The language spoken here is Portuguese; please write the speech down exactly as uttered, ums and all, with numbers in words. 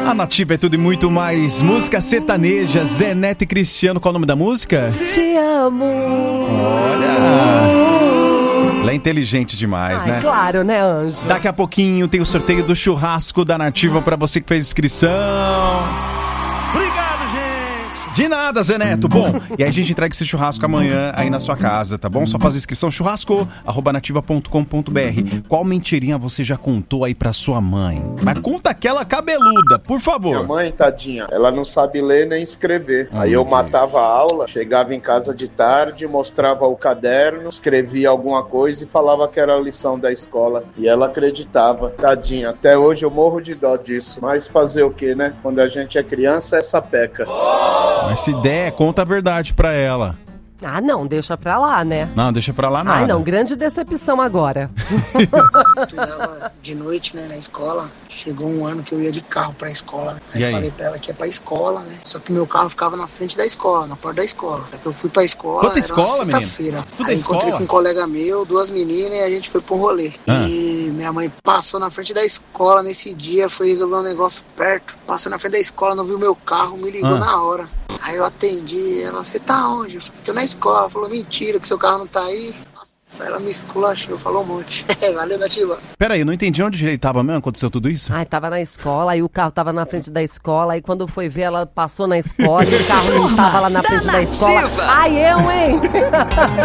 A Nativa é tudo e muito mais. Música sertaneja, Zé Neto e Cristiano. Qual o nome da música? Te amo. Olha... Ela é inteligente demais, Ai, né? Claro, né, Anjo? Daqui a pouquinho tem o sorteio do churrasco da Nativa pra você que fez inscrição. Obrigado, gente! De nada, Zé Neto. Bom, e aí a gente entrega esse churrasco amanhã aí na sua casa, tá bom? Só faz a inscrição churrasco arroba nativa ponto com ponto br. Qual mentirinha você já contou aí pra sua mãe? Mas conta aquela cabeluda, por favor. Minha mãe, tadinha, ela não sabe ler nem escrever. Oh, aí eu Deus. matava a aula, chegava em casa de tarde, mostrava o caderno, escrevia alguma coisa e falava que era a lição da escola. E ela acreditava. Tadinha, até hoje eu morro de dó disso. Mas fazer o que, né? Quando a gente é criança, essa peca. Mas se der, conta a verdade pra ela. Ah, não, deixa pra lá, né? Não, deixa pra lá nada. Ai, não, grande decepção agora. Estudava de noite, né, na escola. Chegou um ano que eu ia de carro pra escola. Né? Aí, E aí? falei pra ela que ia pra escola, né? Só que meu carro ficava na frente da escola, na porta da escola. Aí eu fui pra escola. Quanta era escola, uma sexta-feira. menino? Tudo Aí é encontrei escola? com um colega meu, duas meninas, e a gente foi pra um rolê. Ah. E minha mãe passou na frente da escola nesse dia, foi resolver um negócio perto. Passou na frente da escola, não viu meu carro, me ligou Ah. na hora. Aí eu atendi, ela, você tá onde? Eu falei, tô na escola. Ela falou, mentira, que seu carro não tá aí. Nossa, ela me esculachou, falou um monte. Valeu, Nativa. Pera aí, eu não entendi onde ele tava mesmo, aconteceu tudo isso? Ai, tava na escola, aí o carro tava na frente da escola, aí quando foi ver, ela passou na escola e o carro não tava lá na frente da escola. Ai, eu, hein?